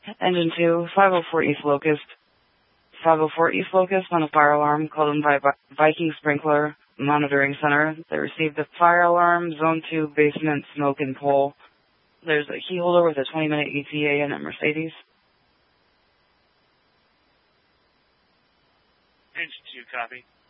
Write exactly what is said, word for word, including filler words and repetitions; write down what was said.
Engine two, five oh four East Locust. five oh four East Locust on a fire alarm called in by Viking Sprinkler Monitoring Center. They received a fire alarm, Zone two, basement, smoke and pole. There's a key holder with a twenty minute E T A in a Mercedes. Engine two, copy.